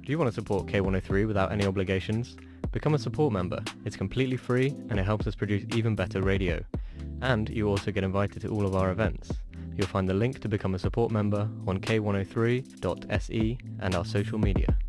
Do you want to support K103 without any obligations? Become a support member. It's completely free and it helps us produce even better radio. And you also get invited to all of our events. You'll find the link to become a support member on k103.se and our social media.